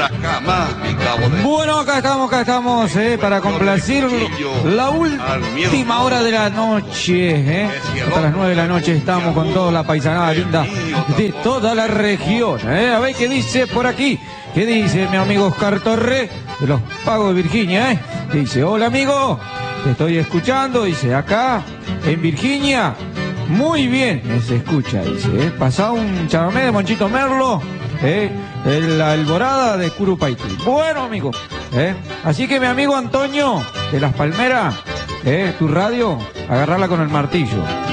Bueno, acá estamos, para complacer la última hora de la noche, hasta las 9 de la noche estamos con toda la paisanada linda de toda la región, A ver qué dice por aquí, qué dice mi amigo Oscar Torre de los Pagos de Virginia, Dice, hola amigo, te estoy escuchando, dice, acá en Virginia, muy bien, se escucha, dice, pasá un chamamé de Monchito Merlo, la Alborada de Curupaití. Bueno, amigo, así que mi amigo Antonio de Las Palmeras, tu radio, agarrarla con el martillo.